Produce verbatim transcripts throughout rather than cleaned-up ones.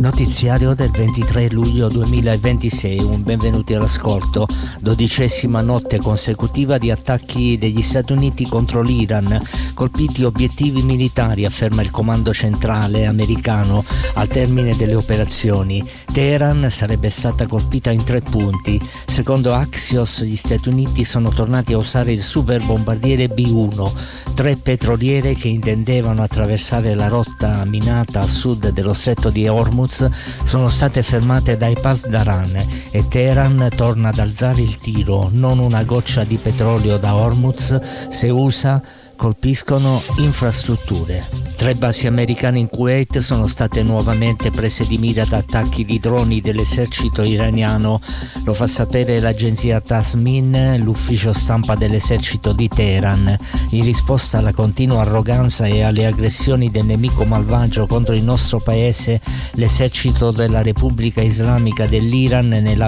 Notiziario del ventitré luglio duemilaventisei, un benvenuti all'ascolto. Dodicesima notte consecutiva di attacchi degli Stati Uniti contro l'Iran, colpiti obiettivi militari, afferma il comando centrale americano al termine delle operazioni. Teheran sarebbe stata colpita in tre punti. Secondo Axios, gli Stati Uniti sono tornati a usare il super bombardiere B uno. Tre petroliere che intendevano attraversare la rotta minata a sud dello stretto di Hormuz sono state fermate dai Pasdaran e Teheran torna ad alzare il tiro. Non una goccia di petrolio da Hormuz, se usa colpiscono infrastrutture. Tre basi americane in Kuwait sono state nuovamente prese di mira da attacchi di droni dell'esercito iraniano. Lo fa sapere l'agenzia Tasmin, l'ufficio stampa dell'esercito di Teheran. In risposta alla continua arroganza e alle aggressioni del nemico malvagio contro il nostro paese, l'esercito della Repubblica Islamica dell'Iran, nella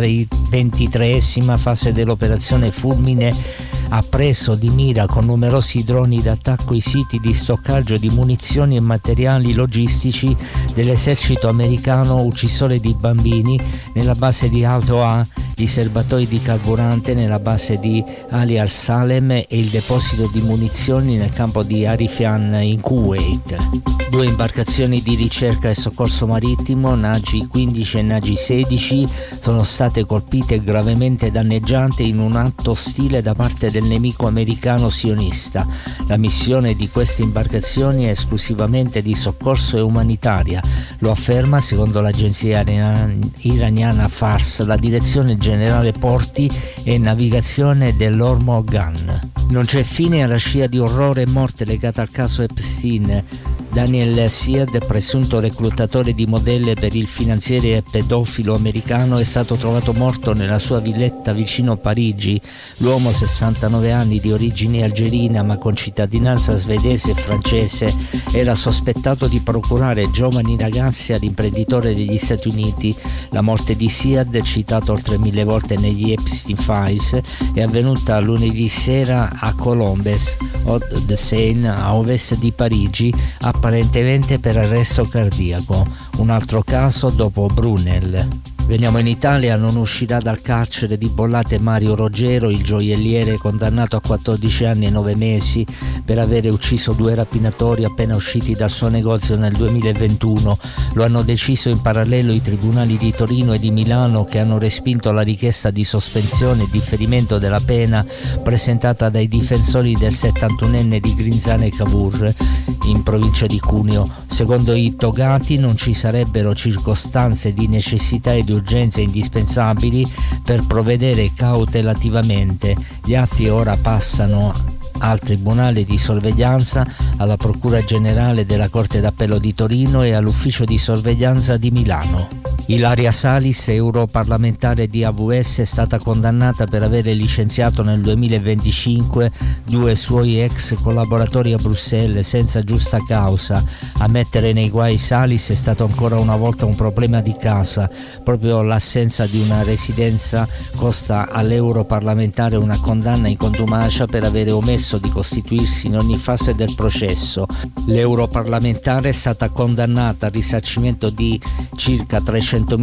ventitreesima fase dell'operazione Fulmine, ha preso di mira con numerosi droni d'attacco i siti di stoccaggio di munizioni e materiali logistici dell'esercito americano, uccisore di bambini nella base di Al-Toa, gli serbatoi di carburante nella base di Ali al-Salem e il deposito di munizioni nel campo di Arifian in Kuwait. Due imbarcazioni di ricerca e soccorso marittimo, Nagi quindici e Nagi sedici, sono state colpite e gravemente danneggiate in un atto ostile da parte del nemico americano sionista. La missione di queste imbarcazioni è esclusivamente di soccorso e umanitaria, lo afferma, secondo l'agenzia iraniana Fars, la direzione generale porti e navigazione dell'Hormozgan. Non c'è fine alla scia di orrore e morte legata al caso Epstein. Daniel Siad, presunto reclutatore di modelle per il finanziere e pedofilo americano, è stato trovato morto nella sua villetta vicino Parigi. L'uomo, sessantanove anni, di origine algerina ma con cittadinanza svedese e francese, era sospettato di procurare giovani ragazzi all'imprenditore degli Stati Uniti. La morte di Siad, citato oltre mille volte negli Epstein Files, è avvenuta lunedì sera a Colombes, Hauts-de-Seine, a ovest di Parigi, apparentemente per arresto cardiaco. Un altro caso dopo Brunel. Veniamo in Italia. Non uscirà dal carcere di Bollate Mario Roggero, il gioielliere condannato a quattordici anni e nove mesi per avere ucciso due rapinatori appena usciti dal suo negozio nel duemilaventuno. Lo hanno deciso in parallelo i tribunali di Torino e di Milano, che hanno respinto la richiesta di sospensione e differimento della pena presentata dai difensori del settantunenne di Grinzane Cavour in provincia di Cuneo. Secondo i togati non ci sarebbero circostanze di necessità e di urgenze indispensabili per provvedere cautelativamente. Gli atti ora passano al Tribunale di sorveglianza, alla Procura Generale della Corte d'Appello di Torino e all'Ufficio di Sorveglianza di Milano. Ilaria Salis, europarlamentare di A V S, è stata condannata per avere licenziato nel duemilaventicinque due suoi ex collaboratori a Bruxelles senza giusta causa. A mettere nei guai Salis è stato ancora una volta un problema di casa. Proprio l'assenza di una residenza costa all'europarlamentare una condanna in contumacia per avere omesso di costituirsi in ogni fase del processo. L'europarlamentare è stata condannata al risarcimento di circa trecentomila